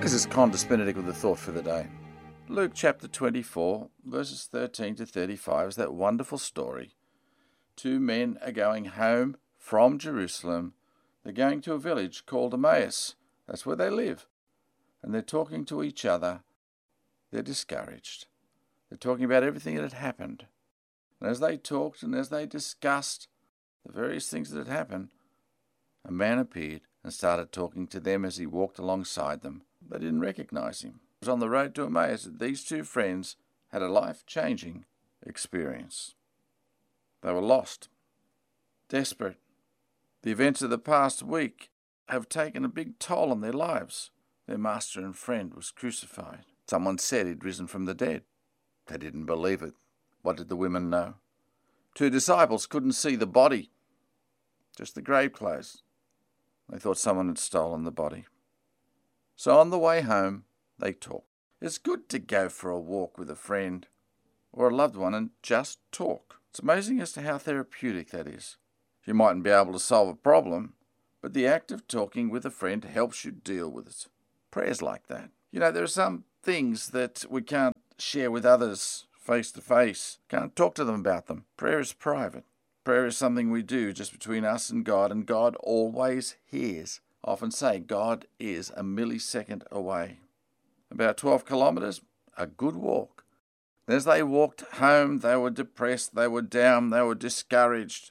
This is Condis Benedict with the thought for the day. Luke chapter 24, verses 13 to 35 is that wonderful story. Two men are going home from Jerusalem. They're going to a village called Emmaus. That's where they live. And they're talking to each other. They're discouraged. They're talking about everything that had happened. And as they talked and as they discussed the various things that had happened, a man appeared and started talking to them as he walked alongside them. They didn't recognize him. It was on the road to Emmaus that these two friends had a life-changing experience. They were lost, desperate. The events of the past week have taken a big toll on their lives. Their master and friend was crucified. Someone said he'd risen from the dead. They didn't believe it. What did the women know? Two disciples couldn't see the body, just the grave clothes. They thought someone had stolen the body. So on the way home, they talked. It's good to go for a walk with a friend or a loved one and just talk. It's amazing as to how therapeutic that is. You mightn't be able to solve a problem, but the act of talking with a friend helps you deal with it. Prayer's like that. You know, there are some things that we can't share with others face to face. Can't talk to them about them. Prayer is private. Prayer is something we do just between us and God always hears. I often say God is a millisecond away. About 12 kilometres, a good walk. As they walked home, they were depressed, they were down, they were discouraged.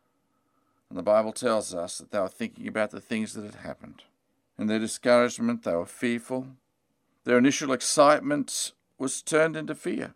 And the Bible tells us that they were thinking about the things that had happened. In their discouragement, they were fearful. Their initial excitement was turned into fear.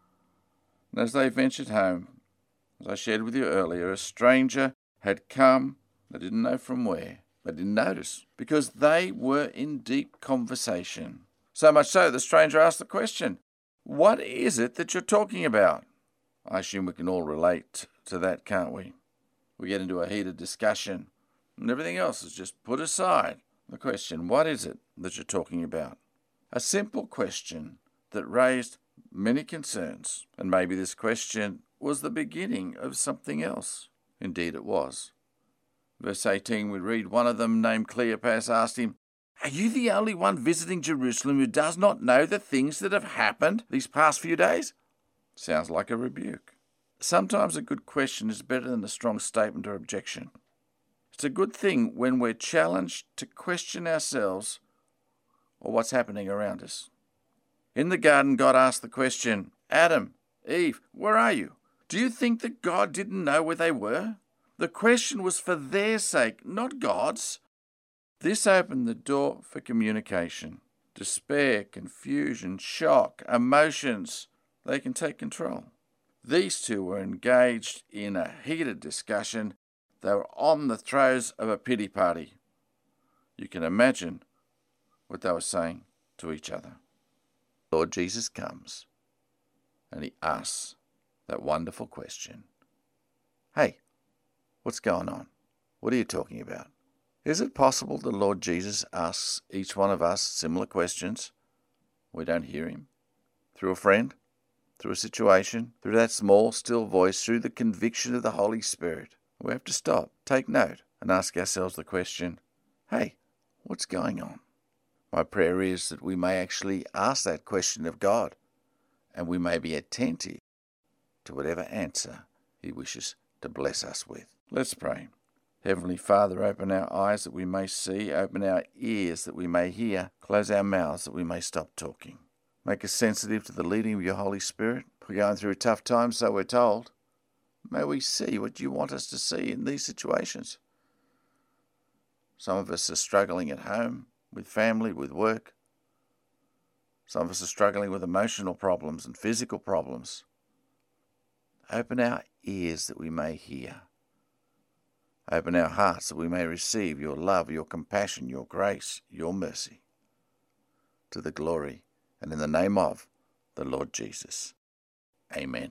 And as they ventured home, as I shared with you earlier, a stranger had come. They didn't know from where. They didn't notice because they were in deep conversation. So much so, the stranger asked the question, "What is it that you're talking about?" I assume we can all relate to that, can't we? We get into a heated discussion and everything else is just put aside. The question, what is it that you're talking about? A simple question that raised many concerns. And maybe this question was the beginning of something else. Indeed it was. Verse 18, we read, one of them, named Cleopas, asked him, "Are you the only one visiting Jerusalem who does not know the things that have happened these past few days?" Sounds like a rebuke. Sometimes a good question is better than a strong statement or objection. It's a good thing when we're challenged to question ourselves or what's happening around us. In the garden, God asked the question, "Adam, Eve, where are you?" Do you think that God didn't know where they were? The question was for their sake, not God's. This opened the door for communication. Despair, confusion, shock, emotions, they can take control. These two were engaged in a heated discussion. They were on the throes of a pity party. You can imagine what they were saying to each other. Lord Jesus comes and he asks that wonderful question. Hey, what's going on? What are you talking about? Is it possible the Lord Jesus asks each one of us similar questions? We don't hear him. Through a friend, through a situation, through that small, still voice, through the conviction of the Holy Spirit. We have to stop, take note, and ask ourselves the question, hey, what's going on? My prayer is that we may actually ask that question of God, and we may be attentive to whatever answer he wishes to bless us with. Let's pray. Heavenly Father, open our eyes that we may see, open our ears that we may hear, close our mouths that we may stop talking. Make us sensitive to the leading of your Holy Spirit. We're going through tough times, so we're told. May we see what you want us to see in these situations. Some of us are struggling at home, with family, with work. Some of us are struggling with emotional problems and physical problems. Open our ears that we may hear. Open our hearts that we may receive your love, your compassion, your grace, your mercy. To the glory and in the name of the Lord Jesus. Amen.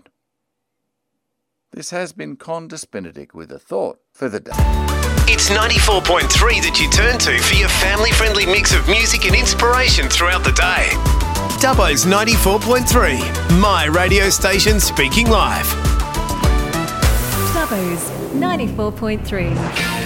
This has been Condis Benedict with a thought for the day. It's 94.3 that you turn to for your family-friendly mix of music and inspiration throughout the day. Dubbo's 94.3, my radio station speaking live. Dubbo's 94.3.